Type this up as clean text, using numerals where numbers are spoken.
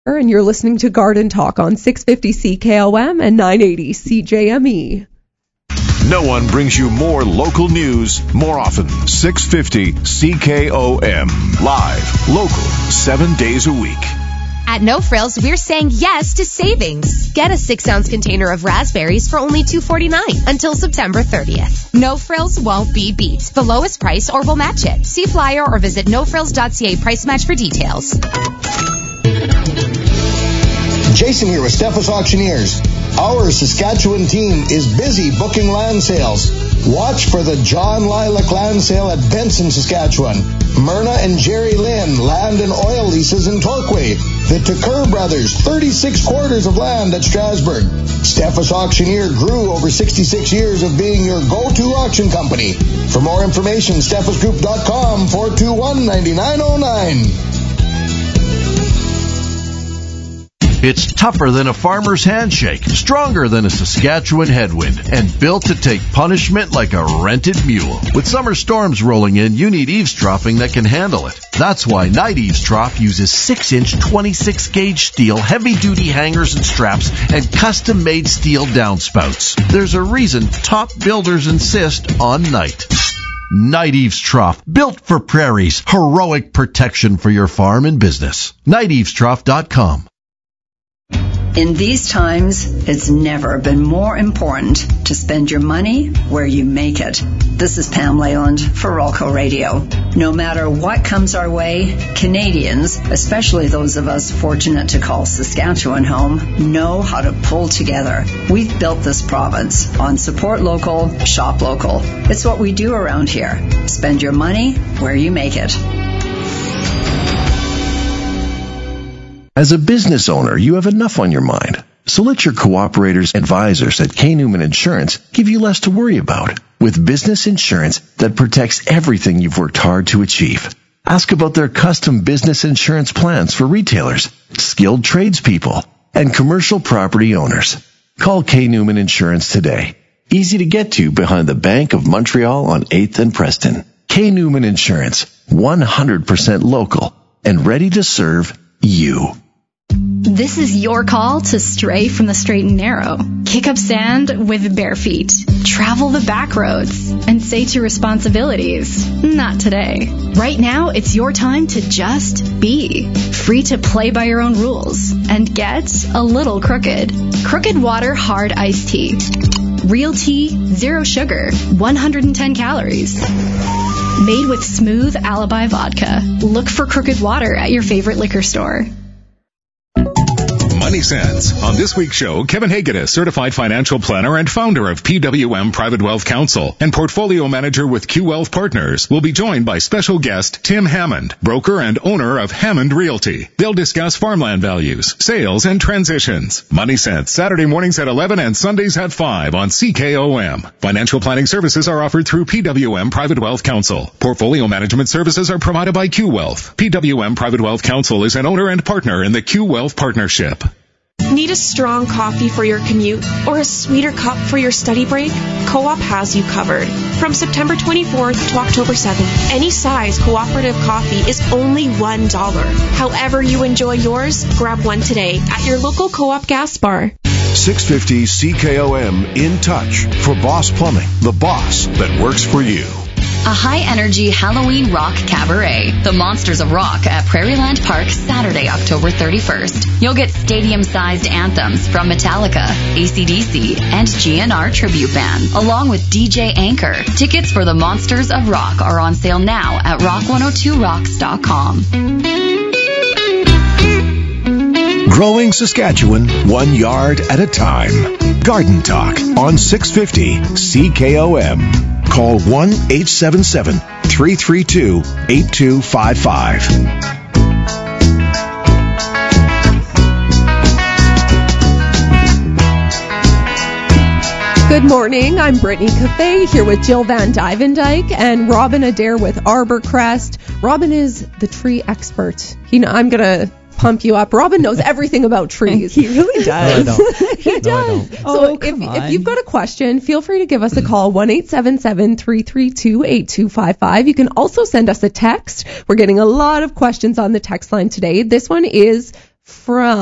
And you're listening to Garden Talk on 650 CKOM and 980 CJME. No one brings you more local news more often. 650 CKOM. Live, local, 7 days a week. At No Frills, we're saying yes to savings. Get a 6-ounce container of raspberries for only $2.49 until September 30th. No Frills won't be beat. The lowest price or we'll match it. See flyer or visit nofrills.ca price match for details. Jason here with Steffes Auctioneers. Our Saskatchewan team is busy booking land sales. Watch for the John Lilac Land Sale at Benson, Saskatchewan. Myrna and Jerry Lynn land and oil leases in Torquay. The Tucker Brothers, 36 quarters of land at Strasbourg. Steffes Auctioneer grew over 66 years of being your go-to auction company. For more information, steffesgroup.com, 421-9909. It's tougher than a farmer's handshake, stronger than a Saskatchewan headwind, and built to take punishment like a rented mule. With summer storms rolling in, you need eavesdropping that can handle it. That's why Night Eavesdrop uses 6-inch 26-gauge steel, heavy-duty hangers and straps, and custom-made steel downspouts. There's a reason top builders insist on Night. Night Eavesdrop, built for prairies, heroic protection for your farm and business. NightEavesdrop.com. In these times, it's never been more important to spend your money where you make it. This is Pam Leyland for Rolco Radio. No matter what comes our way, Canadians, especially those of us fortunate to call Saskatchewan home, know how to pull together. We've built this province on support local, shop local. It's what we do around here. Spend your money where you make it. As a business owner, you have enough on your mind. So let your cooperators advisors at K. Newman Insurance give you less to worry about with business insurance that protects everything you've worked hard to achieve. Ask about their custom business insurance plans for retailers, skilled tradespeople, and commercial property owners. Call K. Newman Insurance today. Easy to get to behind the Bank of Montreal on 8th and Preston. K. Newman Insurance, 100% local and ready to serve you. This is your call to stray from the straight and narrow. Kick up sand with bare feet. Travel the back roads and say to responsibilities, not today. Right now, it's your time to just be. Free to play by your own rules and get a little crooked. Crooked Water Hard Iced Tea. Real tea, zero sugar, 110 calories. Made with smooth Alibi vodka. Look for Crooked Water at your favorite liquor store. Money Sense. On this week's show, Kevin Hagedis, certified financial planner and founder of PWM Private Wealth Counsel and portfolio manager with Q Wealth Partners, will be joined by special guest Tim Hammond, broker and owner of Hammond Realty. They'll discuss farmland values, sales, and transitions. Money Sense, Saturday mornings at 11 and Sundays at 5 on CKOM. Financial planning services are offered through PWM Private Wealth Counsel. Portfolio management services are provided by Q Wealth. PWM Private Wealth Counsel is an owner and partner in the Q Wealth Partnership. Need a strong coffee for your commute or a sweeter cup for your study break? Co-op has you covered. From September 24th to October 7th, any size cooperative coffee is only $1. However you enjoy yours, grab one today at your local Co-op gas bar. 650 CKOM in touch for Boss Plumbing, the boss that works for you. A high-energy Halloween rock cabaret, the Monsters of Rock at Prairieland Park, Saturday, October 31st. You'll get stadium-sized anthems from Metallica, AC/DC, and GNR Tribute Band, along with DJ Anchor. Tickets for the Monsters of Rock are on sale now at rock102rocks.com. Growing Saskatchewan, 1 yard at a time. Garden Talk on 650 CKOM. Call 1-877-332-8255. Good morning. I'm Brittany Cafe here with Jill Van Dyvendyke and Robin Adair with Arborcrest. Robin is the tree expert. I'm going to pump you up. Robin knows everything about trees. He really does. No, he does. So if you've got a question, feel free to give us a call, 1-877-332-8255. You can also send us a text. We're getting a lot of questions on the text line today. This one is from